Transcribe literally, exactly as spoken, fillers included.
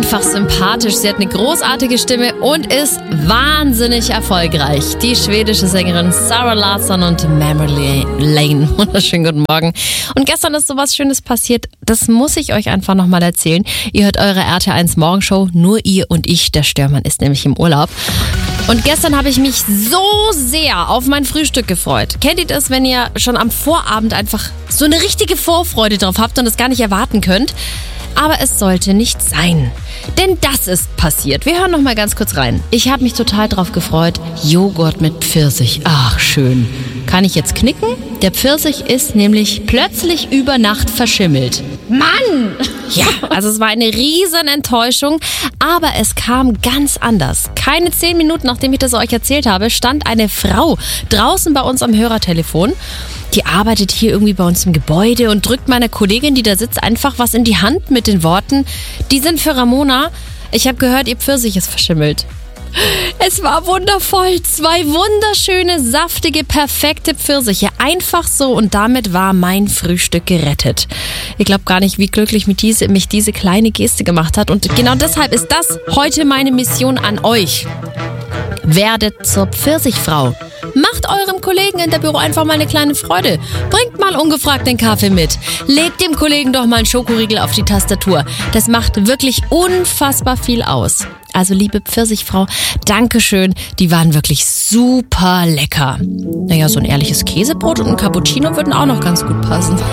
einfach sympathisch. Sie hat eine großartige Stimme und ist wahnsinnig erfolgreich. Die schwedische Sängerin Zara Larsson und Memory Lane. Wunderschönen guten Morgen. Und gestern ist sowas Schönes passiert. Das muss ich euch einfach nochmal erzählen. Ihr hört eure R T L eins Morgenshow. Nur ihr und ich. Der Störmann ist nämlich im Urlaub. Und gestern habe ich mich so sehr auf mein Frühstück gefreut. Kennt ihr das, wenn ihr schon am Vorabend einfach so eine richtige Vorfreude drauf habt und es gar nicht erwarten könnt? Aber es sollte nicht sein. Denn das ist passiert. Wir hören noch mal ganz kurz rein. Ich habe mich total drauf gefreut. Joghurt mit Pfirsich. Ach, schön. Kann ich jetzt knicken? Der Pfirsich ist nämlich plötzlich über Nacht verschimmelt. Mann! Ja, also es war eine riesen Enttäuschung, aber es kam ganz anders. Keine zehn Minuten, nachdem ich das euch erzählt habe, stand eine Frau draußen bei uns am Hörertelefon. Die arbeitet hier irgendwie bei uns im Gebäude und drückt meiner Kollegin, die da sitzt, einfach was in die Hand mit den Worten: Die sind für Ramona. Ich habe gehört, ihr Pfirsich ist verschimmelt. Es war wundervoll. Zwei wunderschöne, saftige, perfekte Pfirsiche. Einfach so, und damit war mein Frühstück gerettet. Ich glaube gar nicht, wie glücklich mich diese, mich diese kleine Geste gemacht hat. Und genau deshalb ist das heute meine Mission an euch. Werdet zur Pfirsichfrau. Macht eurem Kollegen in der Büro einfach mal eine kleine Freude. Bringt mal ungefragt den Kaffee mit. Legt dem Kollegen doch mal einen Schokoriegel auf die Tastatur. Das macht wirklich unfassbar viel aus. Also liebe Pfirsichfrau, Dankeschön. Die waren wirklich super lecker. Naja, so ein ehrliches Käsebrot und ein Cappuccino würden auch noch ganz gut passen.